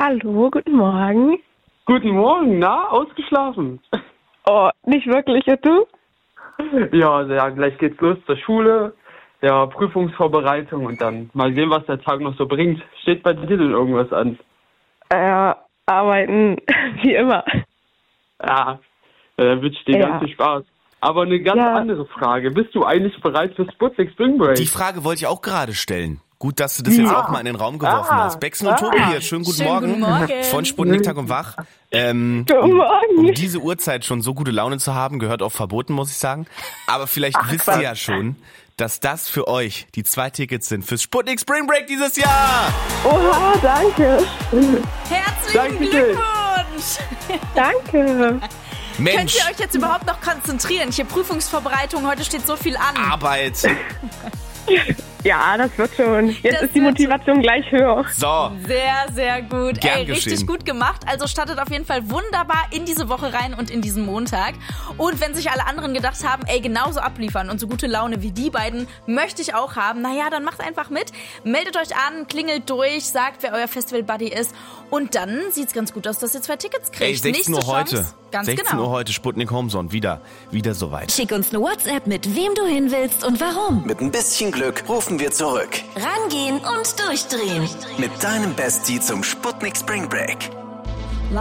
Hallo, guten Morgen. Guten Morgen, na? Ausgeschlafen? Oh, nicht wirklich, und du? Ja, gleich geht's los zur Schule. Ja, Prüfungsvorbereitung und dann mal sehen, was der Tag noch so bringt. Steht bei dir denn irgendwas an? Arbeiten, wie immer. Ja, dann wünsche ich dir Ja. ganz viel Spaß. Aber eine ganz andere Frage. Bist du eigentlich bereit für Sputnik Spring Break? Die Frage wollte ich auch gerade stellen. Gut, dass du das jetzt auch mal in den Raum geworfen hast. Bexen und Tobi hier, schönen guten Morgen. Von Sputnik Tag und Wach. Guten Morgen. Um diese Uhrzeit schon so gute Laune zu haben, gehört auch verboten, muss ich sagen. Aber vielleicht wisst ihr ja schon, dass das für euch die 2 Tickets sind fürs Sputnik Spring Break dieses Jahr. Oha, danke. Herzlichen Glückwunsch! Danke. Mensch, Könnt ihr euch jetzt überhaupt noch konzentrieren? Hier Prüfungsvorbereitung, heute steht so viel an. Arbeit. Ja, das wird schon. Jetzt Das ist die wird Motivation gleich höher. So, Sehr, sehr gut. Gern Richtig geschehen. gut gemacht. Also startet auf jeden Fall wunderbar in diese Woche rein und in diesen Montag. Und wenn sich alle anderen gedacht haben, genauso abliefern und so gute Laune wie die beiden möchte ich auch haben, naja, dann macht einfach mit. Meldet euch an, klingelt durch, sagt, wer euer Festival-Buddy ist. Und dann sieht's ganz gut aus, dass ihr 2 Tickets kriegt. 16 Uhr Nächste heute. Chance. Ganz 16 genau. Uhr heute, Sputnik Homezone. Wieder soweit. Schick uns eine WhatsApp mit wem du hin willst und warum. Mit ein bisschen Glück rufen wir zurück. Rangehen und durchdrehen. Mit deinem Bestie zum Sputnik Spring Break.